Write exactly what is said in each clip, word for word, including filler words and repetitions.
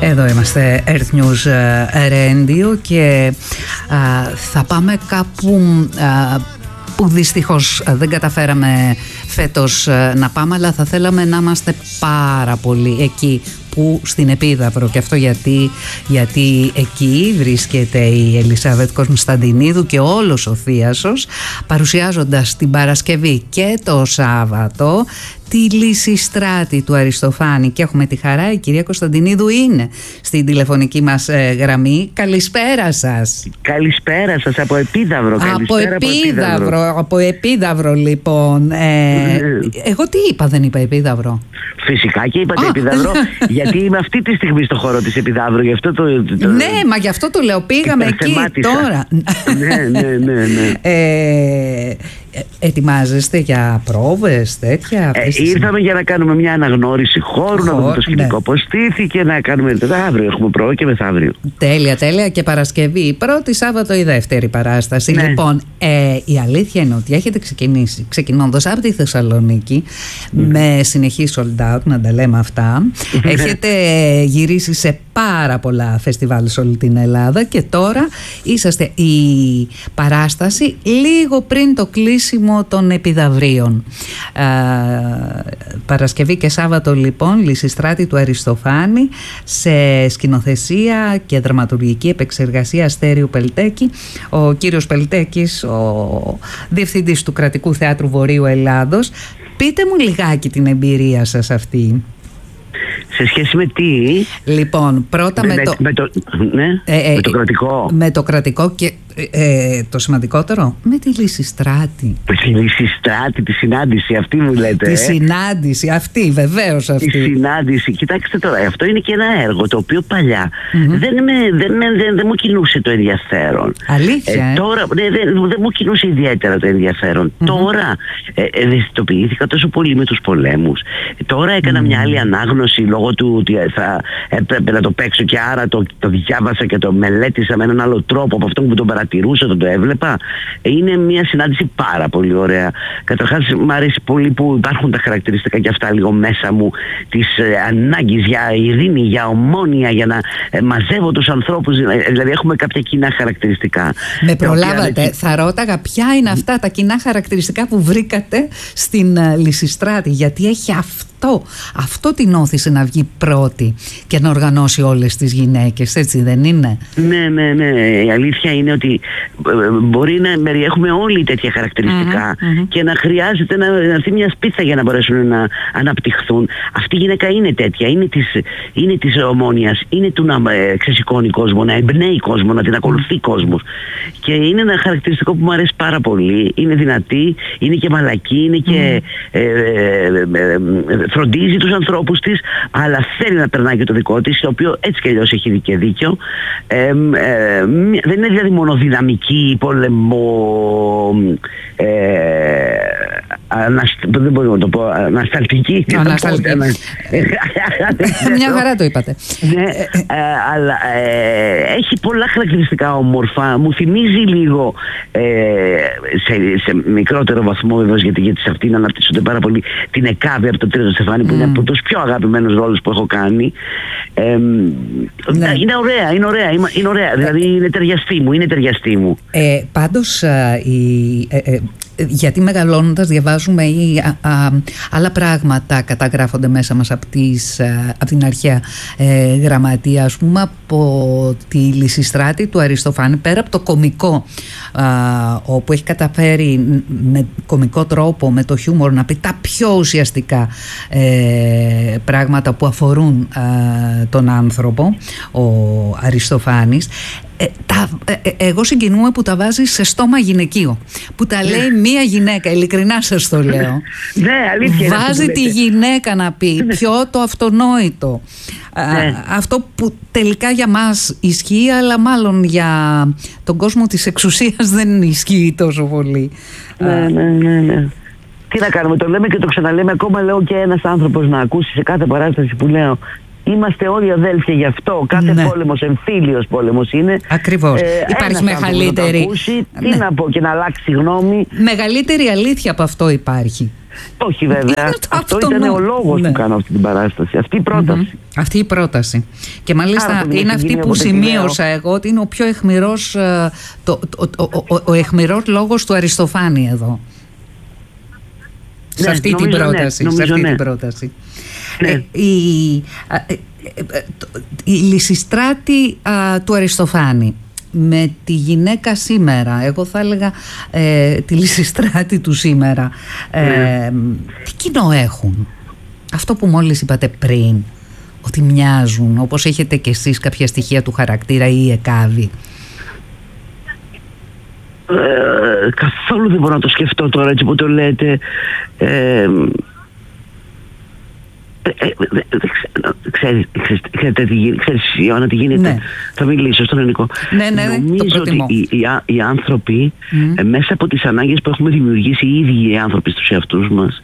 Εδώ είμαστε Earth News Radio και α, θα πάμε κάπου α, που δυστυχώς δεν καταφέραμε φέτος να πάμε, αλλά θα θέλαμε να είμαστε πάρα πολύ εκεί που στην Επίδαυρο. Και αυτό γιατί, γιατί εκεί βρίσκεται η Ελισάβετ Κωνσταντινίδου και όλος ο θίασος, παρουσιάζοντας την Παρασκευή και το Σάββατο τη Λυσιστράτη του Αριστοφάνη. Και έχουμε τη χαρά, η κυρία Κωνσταντινίδου είναι στην τηλεφωνική μας ε, γραμμή. Καλησπέρα σας. Καλησπέρα σας από Επίδαυρο. Από Επίδαυρο, από, από Επίδαυρο λοιπόν. Ε, εγώ τι είπα, δεν είπα Επίδαυρο? Φυσικά και είπατε Επίδαυρο, γιατί είμαι αυτή τη στιγμή στο χώρο της Επιδαύρου. Γι' αυτό το, το, ναι, μα γι' αυτό το λέω. Πήγαμε εκεί τώρα. ναι, ναι, ναι, ναι. Ε, ετοιμάζεστε για πρόβες, τέτοια? Ε, ήρθαμε για να κάνουμε μια αναγνώριση χώρου, να δούμε το σκηνικό ναι. πώς στήθηκε, να κάνουμε. Αύριο έχουμε πρόβα και μεθαύριο. Τέλεια, τέλεια. Και Παρασκευή η πρώτη, Σάββατο η δεύτερη παράσταση. Ναι. Λοιπόν, ε, η αλήθεια είναι ότι έχετε ξεκινήσει ξεκινώντας από τη Θεσσαλονίκη mm. με συνεχή sold out, να τα λέμε αυτά. Έχετε γυρίσει σε πάρα πολλά φεστιβάλ σε όλη την Ελλάδα και τώρα είσαστε η παράσταση λίγο πριν το κλείσιμο των Επιδαυρίων. Ε, Παρασκευή και Σάββατο λοιπόν, Λυσιστράτη του Αριστοφάνη, σε σκηνοθεσία και δραματουργική επεξεργασία Στέριου Πελτέκη. Ο κύριος Πελτέκης, ο διευθυντής του Κρατικού Θεάτρου Βορείου Ελλάδος. Πείτε μου λιγάκι την εμπειρία σας αυτή. Σε σχέση με τι? Λοιπόν, πρώτα με, με, το, με, το, ναι, ε, ε, με το κρατικό. Με το κρατικό και ε, το σημαντικότερο, με τη Λυσιστράτη. Με τη Λυσιστράτη, τη συνάντηση αυτή μου λέτε. Τη ε? συνάντηση αυτή, βεβαίως αυτή. Τη συνάντηση. Κοιτάξτε τώρα, αυτό είναι και ένα έργο το οποίο παλιά mm-hmm. δεν, με, δεν, με, δεν, δεν μου κινούσε το ενδιαφέρον. Αλήθεια. Ε, τώρα ναι, δεν, δεν μου κινούσε ιδιαίτερα το ενδιαφέρον. Mm-hmm. Τώρα ε, ευαισθητοποιήθηκα τόσο πολύ με τους πολέμους. Ε, τώρα έκανα mm-hmm. μια άλλη ανάγνωση λόγω του ότι θα έπρεπε να το παίξω και άρα το, το διάβασα και το μελέτησα με έναν άλλο τρόπο από αυτό που τον παρατηρούσα, τον το έβλεπα. Είναι μια συνάντηση πάρα πολύ ωραία. Καταρχάς μου αρέσει πολύ που υπάρχουν τα χαρακτηριστικά και αυτά λίγο μέσα μου της ε, ανάγκης για ειρήνη, για ομόνοια, για να ε, μαζεύω τους ανθρώπους, ε, δηλαδή έχουμε κάποια κοινά χαρακτηριστικά. Με προλάβατε, οποία... θα ρώταγα ποια είναι αυτά τα κοινά χαρακτηριστικά που βρήκατε στην uh, Λυσιστράτη, γιατί έχει αυτό, αυτό την όθησε να βγει πρώτη και να οργανώσει όλες τις γυναίκες, έτσι δεν είναι? Ναι, ναι, ναι. Η αλήθεια είναι ότι μπορεί να περιέχουμε όλοι τέτοια χαρακτηριστικά mm-hmm, και να χρειάζεται να, να έρθει μια σπίθα για να μπορέσουν να αναπτυχθούν. Αυτή η γυναίκα είναι τέτοια, είναι της, είναι της ομόνοιας, είναι του να ε, ξεσηκώνει κόσμο, να εμπνέει κόσμο, να την ακολουθεί κόσμος. Και είναι ένα χαρακτηριστικό που μου αρέσει πάρα πολύ. Είναι δυνατή, είναι και μαλακή, είναι και mm. ε, ε, ε, ε, φροντίζει τους ανθρώπους της, αλλά θέλει να περνάει και το δικό της, το οποίο έτσι κι αλλιώς έχει και δίκιο. Ε, ε, δεν είναι δηλαδή μόνο δυναμική, πόλεμο, ε, ανασ... δεν μπορώ να το πω, ανασταλτική. Ανασταλτική. Μια χαρά το είπατε. Ναι, ε, αλλά ε, έχει πολλά χαρακτηριστικά όμορφα. Μου θυμίζει λίγο ε, σε, σε μικρότερο βαθμό βεβαίως, γιατί, γιατί σε αυτήν αναπτύσσονται πάρα πολύ, την Εκάβη από το Τρίτο Στεφάνι, που mm. είναι από τους πιο αγαπημένους ρόλους που έχω κάνει. Ε, ναι. Είναι ωραία, είναι ωραία, είναι ωραία. Δηλαδή είναι ταιριαστή μου, είναι ταιριαστή μου. Ε, πάντως α, η, ε, ε, γιατί μεγαλώνοντας διαβάζουμε ή, α, α, άλλα πράγματα καταγράφονται μέσα μας από, τις, α, από την αρχαία ε, γραμματεία, ας πούμε, από τη Λυσιστράτη του Αριστοφάνη, πέρα από το κωμικό, α, όπου έχει καταφέρει με κωμικό τρόπο, με το χιούμορ, να πει τα πιο ουσιαστικά ε, πράγματα που αφορούν α, τον άνθρωπο, ο Αριστοφάνης. Ε, τα, ε, ε, εγώ συγκινούμαι που τα βάζει σε στόμα γυναικείο, που τα λέει μία γυναίκα, ειλικρινά σας το λέω. Ναι, αλήθεια. Βάζει τη γυναίκα να πει πιο το αυτονόητο. Α, αυτό που τελικά για μας ισχύει, αλλά μάλλον για τον κόσμο της εξουσίας δεν ισχύει τόσο πολύ. Ναι, ναι, ναι, ναι. Τι να κάνουμε, το λέμε και το ξαναλέμε. Ακόμα λέω και ένας άνθρωπος να ακούσει σε κάθε παράσταση που λέω: είμαστε όλοι αδέλφια γι' αυτό. Κάθε ναι. πόλεμος, εμφύλιος πόλεμος είναι. Ακριβώς. Ε, υπάρχει μεγαλύτερη. Να ακούσει, τι ναι. να πω και να αλλάξει γνώμη. Μεγαλύτερη αλήθεια από αυτό υπάρχει? Όχι βέβαια, αυτό ήταν ο λόγος, ναι, που κάνω αυτή την παράσταση, αυτή η πρόταση. Mm-hmm. Αυτή η πρόταση. Και μάλιστα άρα, είναι αυτή που σημείωσα εγώ ότι είναι ο πιο αιχμηρός, το, το, το, ο, ο, ο αιχμηρός λόγος του Αριστοφάνη εδώ. Ναι, σε αυτή νομίζω, την πρόταση. Ναι, σε αυτή ναι. την πρόταση. Ναι. Ε, η, ε, ε, η Λυσιστράτη α, του Αριστοφάνη με τη γυναίκα σήμερα, εγώ θα έλεγα ε, τη Λυσιστράτη του σήμερα, ε, ναι. τι κοινό έχουν? Αυτό που μόλις είπατε πριν, ότι μοιάζουν, όπως έχετε κι εσείς κάποια στοιχεία του χαρακτήρα ή η Εκάβη. Ε, καθόλου δεν μπορώ να το σκεφτώ τώρα έτσι που το λέτε. ε, Ξέρεις, Ιωάννα, τι γίνεται? Ναι. Θα μιλήσω στον ελληνικό. Ναι, ναι, ναι, νομίζω ότι οι, οι, οι άνθρωποι mm. ε, μέσα από τις ανάγκες που έχουμε δημιουργήσει οι ίδιοι οι άνθρωποι στους εαυτούς μας,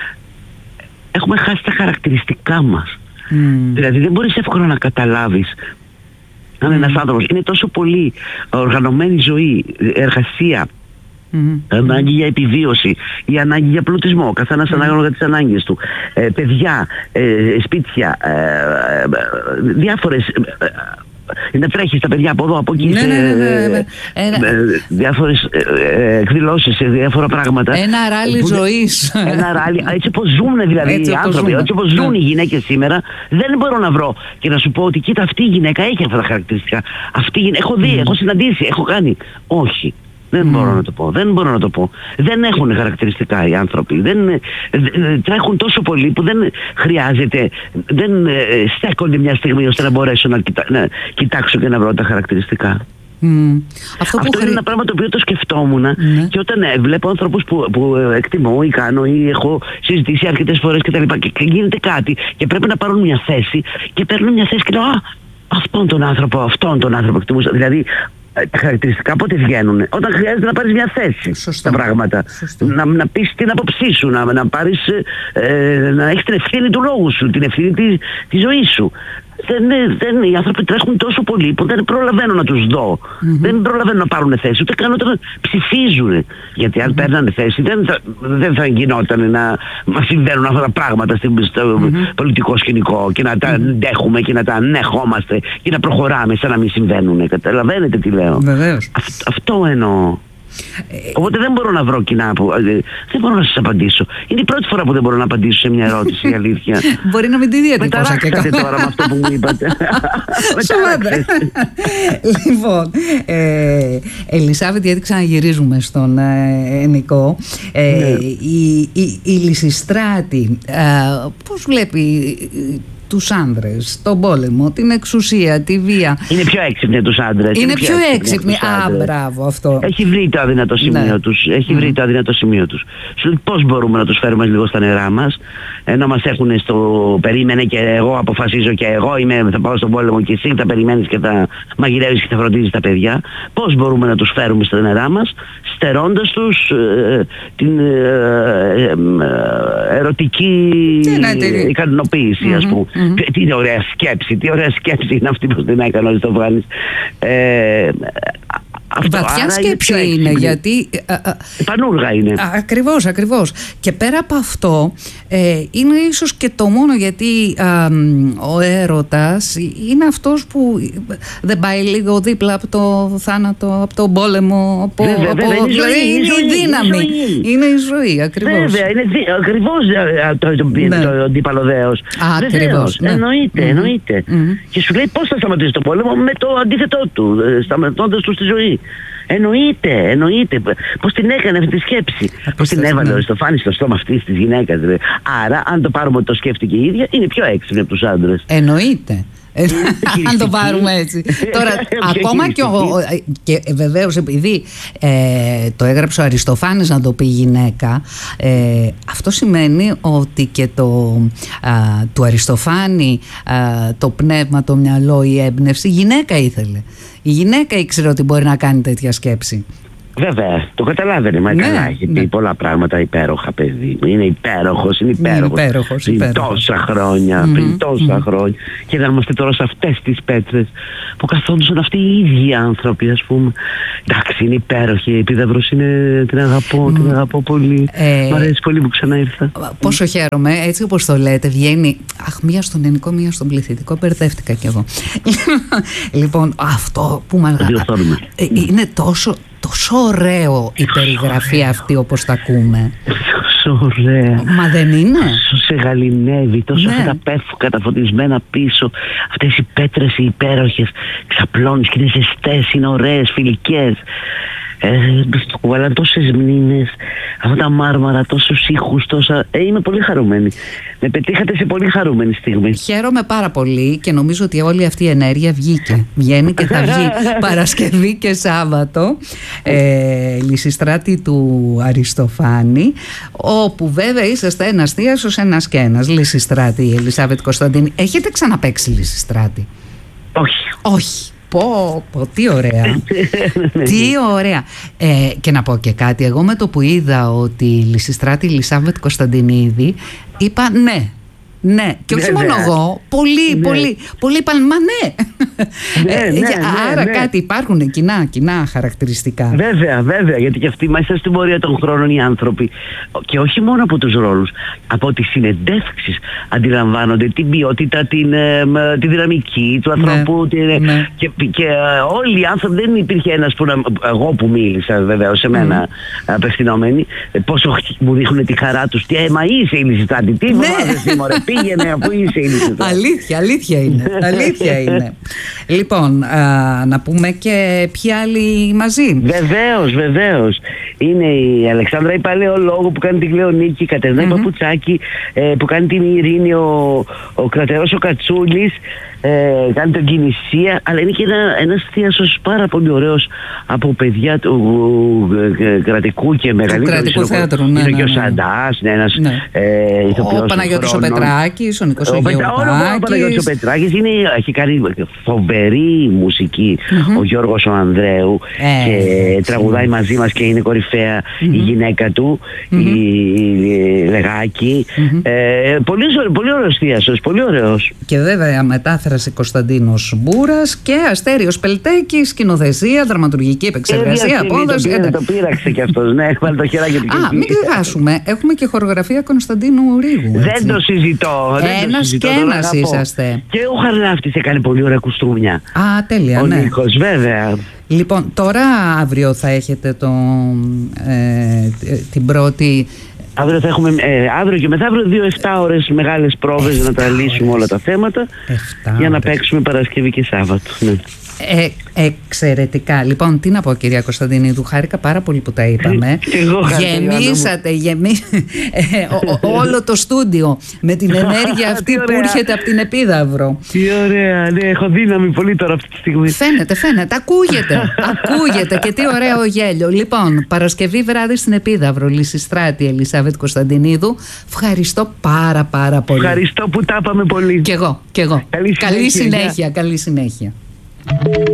έχουμε χάσει τα χαρακτηριστικά μας. Mm. Δηλαδή δεν μπορείς εύκολα να καταλάβεις αν mm. ένας άνθρωπος είναι τόσο πολύ οργανωμένη ζωή, εργασία, Mm-hmm. ανάγκη για επιβίωση, η ανάγκη για πλουτισμό, καθένας mm-hmm. ανάλογα τις ανάγκες του, ε, παιδιά, ε, σπίτια, ε, ε, διάφορες ε, να τρέχει τα παιδιά από εδώ, από εκεί, ναι, σε, ναι, ναι, ναι, ναι. Ένα... ε, διάφορες ε, εκδηλώσεις, σε διάφορα πράγματα. Ένα ράλι που, ζωής. Ένα ράλι, έτσι όπως ζουν δηλαδή έτσι οι άνθρωποι, έτσι όπως ζουν ναι. οι γυναίκες σήμερα, δεν μπορώ να βρω και να σου πω ότι κοίτα αυτή η γυναίκα έχει αυτά τα χαρακτηριστικά. Αυτή η γυναίκα, έχω δει, mm. έχω συναντήσει, έχω κάνει. Όχι. Δεν mm. μπορώ να το πω, δεν μπορώ να το πω. Δεν έχουν χαρακτηριστικά οι άνθρωποι. Δεν, τρέχουν τόσο πολύ που δεν χρειάζεται, δεν ε, στέκονται μια στιγμή ώστε να μπορέσω να, κοιτά, να κοιτάξω και να βρω τα χαρακτηριστικά. Mm. Αυτό, Αυτό είναι χρη... ένα πράγμα το οποίο το σκεφτόμουν mm. και όταν ε, βλέπω άνθρωπους που, που εκτιμώ ή κάνω ή έχω συζητήσει αρκετές φορές και τα λοιπά και, και γίνεται κάτι και πρέπει να πάρουν μια θέση και παίρνουν μια θέση και λέω «Α, αυτόν τον άνθρωπο, αυτόν τον άνθρωπο εκτιμούσα». Δηλαδή τα χαρακτηριστικά πότε βγαίνουν? Όταν χρειάζεται να πάρεις μια θέση. Σωστό. Τα πράγματα. Να, να πεις την άποψή σου, να, να, πάρεις, ε, να έχεις την ευθύνη του λόγου σου, την ευθύνη της, της ζωής σου. Δεν, δεν, οι άνθρωποι τρέχουν τόσο πολύ που δεν προλαβαίνω να τους δω. Mm-hmm. Δεν προλαβαίνω να πάρουν θέση, ούτε καν όταν ψηφίζουν. Γιατί αν mm-hmm. παίρνανε θέση δεν θα, δεν θα γινόταν να μας συμβαίνουν αυτά τα πράγματα στο mm-hmm. πολιτικό σκηνικό και να τα αντέχουμε και να τα ανέχομαστε και να προχωράμε σαν να μην συμβαίνουν. Καταλαβαίνετε τι λέω? Βεβαίως. Αυ, αυτό εννοώ. Οπότε δεν μπορώ να βρω κοινά που. Δεν μπορώ να σας απαντήσω. Είναι η πρώτη φορά που δεν μπορώ να απαντήσω σε μια ερώτηση, η αλήθεια. Μπορεί να μην τη διατυπώσα και καλά. Τώρα με αυτό που μου είπατε. Σοβαρά. Λοιπόν, ε, Ελισάβετ, γιατί ξαναγυρίζουμε στον ε, Ενικό, ε, ναι. η, η, η Λυσιστράτη ε, πώς βλέπει τους άνδρες, τον πόλεμο, την εξουσία, τη βία? Είναι πιο έξυπνοι τους άνδρες. Είναι, είναι πιο, πιο έξυπνοι. Α, μπράβο, αυτό. Έχει βρει το αδυνατό σημείο ναι. τους. Έχει mm. βρει το αδυνατό σημείο τους. Σου λέει πώς μπορούμε να τους φέρουμε λίγο στα νερά μας, ενώ μας έχουν στο περίμενε και εγώ αποφασίζω και εγώ είμαι, θα πάω στον πόλεμο και εσύ θα περιμένεις και θα μαγειρεύεις και θα φροντίζεις τα παιδιά. Πώς μπορούμε να τους φέρουμε στα νερά μας, στερώντας τους ε, την ε, ε, ε, ερωτική ε, ικανοποίηση, mm-hmm. ας πούμε. Mm-hmm. Τι ωραία σκέψη, τι ωραία σκέψη είναι αυτή που την έκανε ο Αριστοφάνης. Ε, Αυτό, βαθιά σκέψη είναι, είναι γιατί πανούργα είναι. Ακριβώς, ακριβώς. Και πέρα από αυτό ε, είναι ίσως και το μόνο, γιατί α, ο έρωτας είναι αυτός που δεν πάει λίγο δίπλα από το θάνατο, από τον πόλεμο, από, βέβαια, από, βέβαια, είναι, δηλαδή ζωή, είναι η ζωή, δύναμη, η ζωή. Είναι η ζωή, ακριβώς. Βέβαια, είναι δι, ακριβώς το, το, ναι. το αντίπαλο δέος. Ακριβώς, ναι. Εννοείται, mm-hmm. εννοείται. Mm-hmm. Και σου λέει πώς θα σταματήσει το πόλεμο με το αντίθετό του, σταματώντας του στη ζωή. Εννοείται, εννοείται. Πώς την έκανε αυτή τη σκέψη. Πώς την έβαλε ο Αριστοφάνης στο στόμα αυτής της γυναίκας. Δηλαδή. Άρα, αν το πάρουμε ότι το σκέφτηκε η ίδια, είναι πιο έξυπνη από τους άντρες. Εννοείται. Αν το πάρουμε έτσι. Τώρα, ακόμα και, ο, και βεβαίως επειδή ε, το έγραψε ο Αριστοφάνης να το πει γυναίκα, ε, αυτό σημαίνει ότι και το, α, του Αριστοφάνη α, το πνεύμα, το μυαλό, η έμπνευση, γυναίκα ήθελε. Η γυναίκα ήξερε ότι μπορεί να κάνει τέτοια σκέψη. Βέβαια, το καταλάβαινε, μα ναι, καλά, έχει ναι. πει πολλά πράγματα υπέροχα, παιδί μου. Είναι υπέροχος, είναι υπέροχος. Είναι υπέροχος, πριν υπέροχος. τόσα χρόνια, mm-hmm, πριν τόσα mm-hmm. χρόνια. Και να είμαστε τώρα σε αυτές τις πέτρες που καθόντουσαν αυτοί οι ίδιοι άνθρωποι, ας πούμε. Εντάξει, είναι υπέροχη. Η Επίδαυρος είναι, την αγαπώ, mm. την αγαπώ πολύ. Ε, Μ' αρέσει πολύ που ξανά ήρθα. Πόσο χαίρομαι, έτσι όπως το λέτε, βγαίνει. Αχ, μία στον ελληνικό, μία στον πληθυντικό. Μπερδεύτηκα κι εγώ. Λοιπόν, αυτό που μ' αγαπά. Είναι τόσο. Τόσο ωραίο η περιγραφή αυτή όπως τα ακούμε. Τόσο ωραία. Μα δεν είναι? Τόσο σε γαληνεύει, τόσο ναι. αυτά τα πέφουκα, τα φωτισμένα πίσω. Αυτές οι πέτρες οι υπέροχες. Ξαπλώνεις και είναι ζεστές, είναι ωραίες, φιλικές. Ε, το κουβαλάνε τόσες μνήμες, αυτά τα μάρμαρα, τόσους ήχους, τόσα. Ε, είμαι πολύ χαρούμενη. Με πετύχατε σε πολύ χαρούμενη στιγμή. Χαίρομαι πάρα πολύ και νομίζω ότι όλη αυτή η ενέργεια βγήκε. Βγαίνει και θα βγει Παρασκευή και Σάββατο. Ε, Λυσιστράτη του Αριστοφάνη, όπου βέβαια είσαστε ένας θείασος, ένας και ένας. Λυσιστράτη, η Ελισάβετ Κωνσταντίνη. Έχετε ξαναπαίξει Λυσιστράτη? Όχι. Όχι. Πω, πω, τι ωραία. Τι ωραία. Ε, και να πω και κάτι. Εγώ με το που είδα ότι η Λυσιστράτη Ελισάβετ Κωνσταντινίδη είπα ναι. Ναι, και όχι μόνο εγώ, πολλοί, ναι. πολλοί, πολλοί είπαν μα ναι. ναι, ναι, ναι Άρα ναι. κάτι υπάρχουν κοινά, κοινά χαρακτηριστικά. Βέβαια, βέβαια, γιατί και αυτοί μέσα στην πορεία των χρόνων οι άνθρωποι, και όχι μόνο από τους ρόλους, από τις συνεντεύξεις αντιλαμβάνονται την ποιότητα, την, τη δυναμική του ανθρώπου, ναι, την, ναι. και, και όλοι οι άνθρωποι, δεν υπήρχε ένας που να, εγώ που μίλησα βέβαια σε μένα mm. απευθυνόμενοι, πόσο μου δείχνουν τη χαρά τους, τι μα είσαι η Λυσιστράτη, τι μου άρεσε μωρέ, πήγαινε αφού είσαι η Λυσιστράτη. Αλήθεια, αλήθεια είναι, αλήθεια είναι. Λοιπόν, α, να πούμε και ποιοι άλλοι μαζί. Βεβαίως, βεβαίως. Είναι η Αλεξάνδρα η Παλαιολόγου που κάνει την Κλεονίκη, η Κατερίνα mm-hmm. Παπουτσάκη ε, που κάνει την Ειρήνη, ο, ο Κρατερός ο Κατσούλης, ε, κάνει τον Κινησία, αλλά είναι και ένα, ένας θείασος πάρα πολύ ωραίος από παιδιά του ε, κρατικού και μεγαλύτερου. Του κρατικού θέατρου, ναι. Είναι ναι, και ο ναι. Σαντάς, ναι, ένας ναι. ε, ηθοποιός. Ο Παναγιώτης ο Πετράκης, ο Νικός ο Γεωργάκης. Ο Παναγιώτης ο Πετράκης είναι, έχει κάνει φοβερή μουσική, mm-hmm. ο Γιώργος ο Ανδρέου, ε, και τραγουδάει μαζί μας και είναι κορυφαία mm-hmm. η γυναίκα του, mm-hmm. η, η Λεγάκη. Mm-hmm. Ε, πολύ, πολύ ωραίος θείασος, πολύ ωραίος. Και βέβαια μετάφραση Κωνσταντίνος Μπούρας και Αστέριος Πελτέκης, σκηνοθεσία, δραματουργική επεξεργασία, απόδοση. Το, το πείραξε κι αυτός, ναι, βάλει το χεράκι του. Α, μην ξεχάσουμε, έχουμε και χορογραφία Κωνσταντίνου Ρίγου. Έτσι. Δεν το συζητώ. Ένας και ένας είσαστε. Και ο Χαρλάφτης έκανε πολύ ωραία κουστούμια. Α, τέλεια, ο ναι. Νίκος, βέβαια. Λοιπόν, τώρα αύριο θα έχετε το, ε, την πρώτη... Αύριο θα έχουμε, ε, αύριο και μεθαύριο δύο εφτά ώρες μεγάλες πρόβες να τα λύσουμε όλα τα θέματα για να παίξουμε Παρασκευή και Σάββατο. Ναι. Ε, εξαιρετικά. Λοιπόν, τι να πω, κυρία Κωνσταντινίδου, χάρηκα πάρα πολύ που τα είπαμε. Γεμίσατε γεμί... ε, ο, ο, όλο το στούντιο με την ενέργεια αυτή που έρχεται από την Επίδαυρο. Τι ωραία, ναι, έχω δύναμη πολύ τώρα αυτή τη στιγμή. Φαίνεται, φαίνεται, ακούγεται. Ακούγεται και τι ωραίο γέλιο. Λοιπόν, Παρασκευή βράδυ στην Επίδαυρο, Λυσιστράτη Ελισάβετ Κωνσταντινίδου. Ευχαριστώ πάρα πάρα πολύ. Ευχαριστώ που τα είπαμε πολύ. Κι εγώ, κι εγώ. Καλή συνέχεια. Καλή συνέχεια, καλή συνέχεια.